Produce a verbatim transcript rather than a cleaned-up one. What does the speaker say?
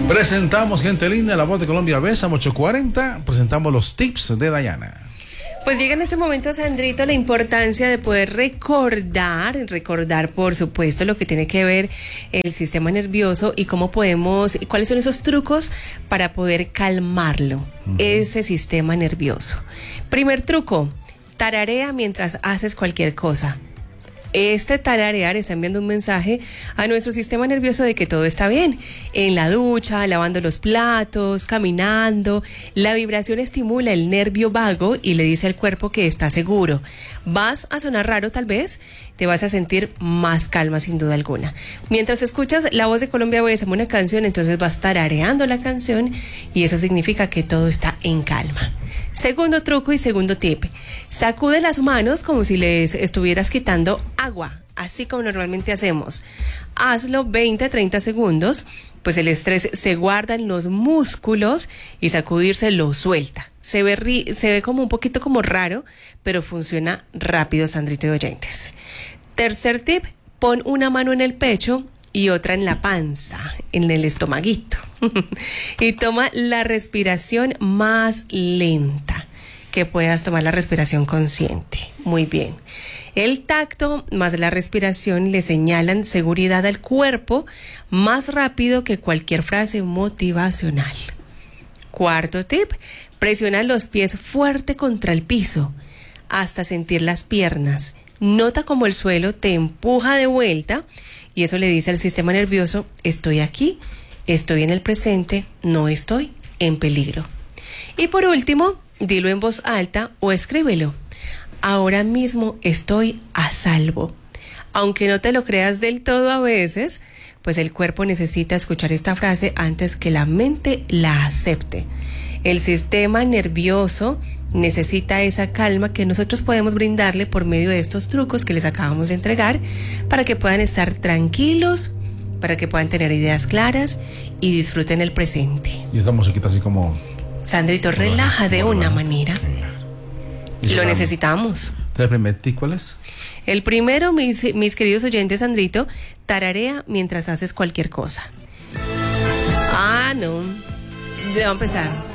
Presentamos, gente linda, La Voz de Colombia, Bésame ocho cuarenta. Presentamos los tips de Dayana. Pues llega en este momento, Sandrito, la importancia de poder recordar, recordar por supuesto lo que tiene que ver el sistema nervioso y cómo podemos, cuáles son esos trucos para poder calmarlo, uh-huh. ese sistema nervioso. Primer truco, tararea mientras haces cualquier cosa. Este tararear está enviando un mensaje a nuestro sistema nervioso de que todo está bien. En la ducha, lavando los platos, caminando, la vibración estimula el nervio vago y le dice al cuerpo que está seguro. Vas a sonar raro tal vez, te vas a sentir más calma sin duda alguna. Mientras escuchas La Voz de Colombia, voy a hacer una canción, entonces vas tarareando la canción y eso significa que todo está en calma. Segundo truco y segundo tip, sacude las manos como si les estuvieras quitando agua, así como normalmente hacemos. Hazlo veinte a treinta segundos, pues el estrés se guarda en los músculos y sacudirse lo suelta. Se ve, ri- se ve como un poquito como raro, pero funciona rápido, Sandrito y oyentes. Tercer tip, pon una mano en el pecho y otra en la panza, en el estomaguito. Y toma la respiración más lenta, que puedas tomar la respiración consciente. Muy bien. El tacto más la respiración le señalan seguridad al cuerpo más rápido que cualquier frase motivacional. Cuarto tip, presiona los pies fuerte contra el piso hasta sentir las piernas. Nota cómo el suelo te empuja de vuelta y eso le dice al sistema nervioso, estoy aquí, estoy en el presente, no estoy en peligro. Y por último, dilo en voz alta o escríbelo. Ahora mismo estoy a salvo. Aunque no te lo creas del todo a veces, pues el cuerpo necesita escuchar esta frase antes que la mente la acepte. El sistema nervioso necesita esa calma que nosotros podemos brindarle por medio de estos trucos que les acabamos de entregar para que puedan estar tranquilos, para que puedan tener ideas claras y disfruten el presente. Y esta musiquita así como... Sandrito, relaja de una manera. Lo necesitamos. ¿El primer tip cuál es? El primero, mis, mis queridos oyentes, Sandrito, tararea mientras haces cualquier cosa. Ah, no. Ya va a empezar.